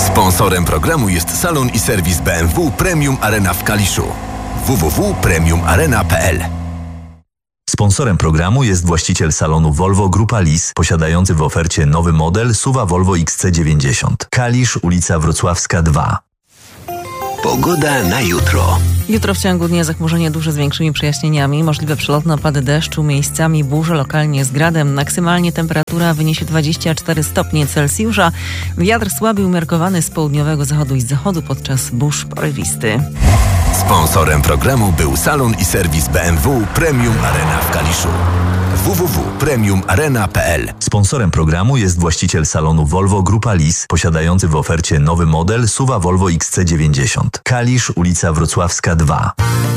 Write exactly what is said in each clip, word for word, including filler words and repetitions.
Sponsorem programu jest salon i serwis B M W Premium Arena w Kaliszu. w w w kropka premium arena kropka p l. Sponsorem programu jest właściciel salonu Volvo Grupa Lis, posiadający w ofercie nowy model S U V-a Volvo X C dziewięćdziesiąt. Kalisz, ulica Wrocławska dwa. Pogoda na jutro. Jutro w ciągu dnia zachmurzenie duże z większymi przejaśnieniami, możliwe przelotne opady deszczu, miejscami burze, lokalnie z gradem. Maksymalnie temperatura wyniesie dwadzieścia cztery stopnie Celsjusza. Wiatr słaby umiarkowany z południowego zachodu i z zachodu podczas burz porywisty. Sponsorem programu był salon i serwis B M W Premium Arena w Kaliszu. w w w kropka premium arena kropka p l. Sponsorem programu jest właściciel salonu Volvo Grupa Lis, posiadający w ofercie nowy model S U V-a Volvo X C dziewięćdziesiąt. Kalisz, ulica Wrocławska dwa.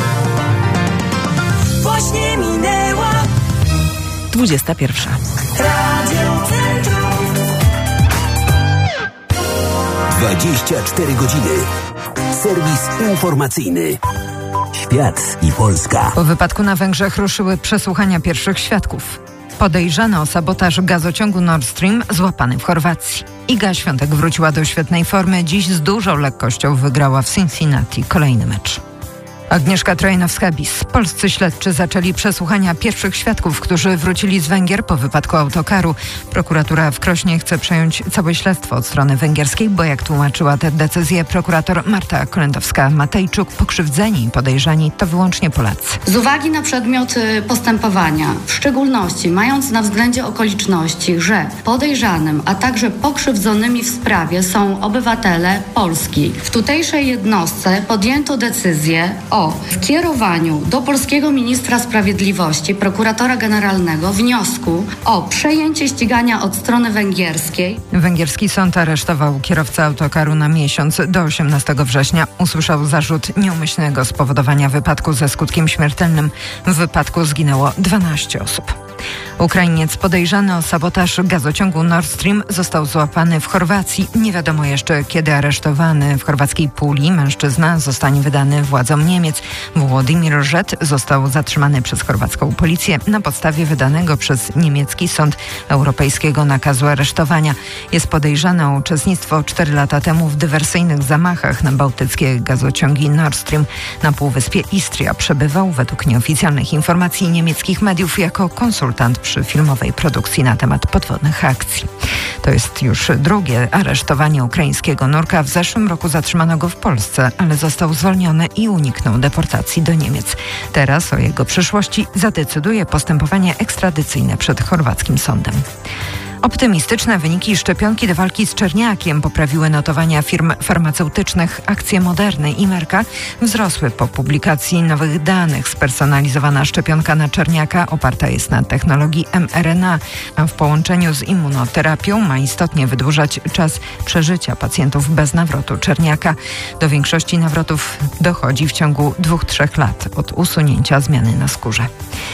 Właśnie minęła dwudziesta pierwsza. Radio Centrum. dwadzieścia cztery godziny. Serwis informacyjny. Świat i Polska. Po wypadku na Węgrzech ruszyły przesłuchania pierwszych świadków. Podejrzany o sabotaż gazociągu Nord Stream złapany w Chorwacji. Iga Świątek wróciła do świetnej formy. Dziś z dużą lekkością wygrała w Cincinnati kolejny mecz. Agnieszka Trojanowska-Bis. Polscy śledczy zaczęli przesłuchania pierwszych świadków, którzy wrócili z Węgier po wypadku autokaru. Prokuratura w Krośnie chce przejąć całe śledztwo od strony węgierskiej, bo jak tłumaczyła tę decyzję prokurator Marta Kolędowska-Matejczuk, pokrzywdzeni i podejrzani to wyłącznie Polacy. Z uwagi na przedmiot postępowania, w szczególności mając na względzie okoliczności, że podejrzanym, a także pokrzywdzonymi w sprawie są obywatele Polski, w tutejszej jednostce podjęto decyzję o w kierowaniu do polskiego ministra sprawiedliwości, prokuratora generalnego, wniosku o przejęcie ścigania od strony węgierskiej. Węgierski sąd aresztował kierowcę autokaru na miesiąc. Do osiemnastego września usłyszał zarzut nieumyślnego spowodowania wypadku ze skutkiem śmiertelnym. W wypadku zginęło dwanaście osób. Ukrainiec podejrzany o sabotaż gazociągu Nord Stream został złapany w Chorwacji. Nie wiadomo jeszcze, kiedy aresztowany w chorwackiej Puli mężczyzna zostanie wydany władzom Niemiec. Władimir Rzet został zatrzymany przez chorwacką policję na podstawie wydanego przez niemiecki sąd europejskiego nakazu aresztowania. Jest podejrzany o uczestnictwo cztery lata temu w dywersyjnych zamachach na bałtyckie gazociągi Nord Stream. Na półwyspie Istria przebywał według nieoficjalnych informacji niemieckich mediów jako konsultant przy filmowej produkcji na temat podwodnych akcji. To jest już drugie aresztowanie ukraińskiego nurka. W zeszłym roku zatrzymano go w Polsce, ale został zwolniony i uniknął deportacji do Niemiec. Teraz o jego przyszłości zadecyduje postępowanie ekstradycyjne przed chorwackim sądem. Optymistyczne wyniki szczepionki do walki z czerniakiem poprawiły notowania firm farmaceutycznych. Akcje Moderny i Merka wzrosły po publikacji nowych danych. Spersonalizowana szczepionka na czerniaka oparta jest na technologii em er en a, a w połączeniu z immunoterapią ma istotnie wydłużać czas przeżycia pacjentów bez nawrotu czerniaka. Do większości nawrotów dochodzi w ciągu dwóch do trzech lat od usunięcia zmiany na skórze.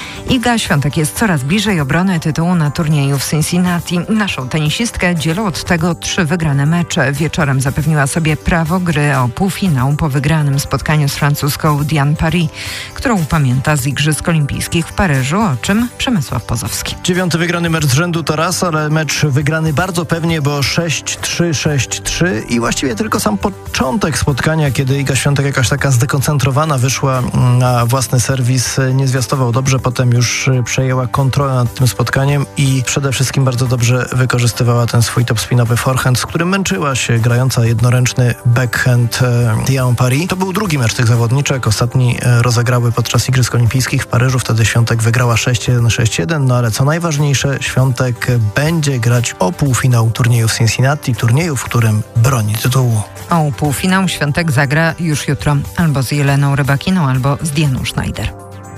Iga Świątek jest coraz bliżej obrony tytułu na turnieju w Cincinnati. Naszą tenisistkę dzielą od tego trzy wygrane mecze. Wieczorem zapewniła sobie prawo gry o półfinał po wygranym spotkaniu z francuską Diane Paris, którą pamięta z Igrzysk Olimpijskich w Paryżu, o czym Przemysław Pozowski. Dziewiąty wygrany mecz z rzędu to raz, ale mecz wygrany bardzo pewnie, bo sześć trzy, sześć trzy i właściwie tylko sam początek spotkania, kiedy Iga Świątek jakaś taka zdekoncentrowana wyszła na własny serwis, nie zwiastował dobrze, potem już przejęła kontrolę nad tym spotkaniem i przede wszystkim bardzo dobrze wykorzystywała ten swój topspinowy forehand, z którym męczyła się grająca jednoręczny backhand Diane Paris. To był drugi mecz tych zawodniczek. Ostatni rozegrały podczas Igrzysk Olimpijskich w Paryżu. Wtedy Świątek wygrała sześć jeden, sześć jeden. No ale co najważniejsze, Świątek będzie grać o półfinał turnieju w Cincinnati, turnieju, w którym broni tytułu. O półfinał Świątek zagra już jutro albo z Jeleną Rybakiną, albo z Dianą Schneider.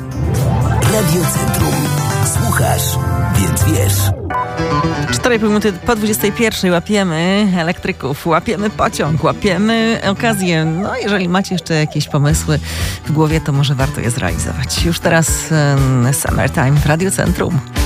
Radio Centrum. Słuchasz, więc wiesz. cztery i pół minuty po dwudziestej pierwszej łapiemy elektryków, łapiemy pociąg, łapiemy okazję. No jeżeli macie jeszcze jakieś pomysły w głowie, to może warto je zrealizować. Już teraz um, Summertime w Radio Centrum.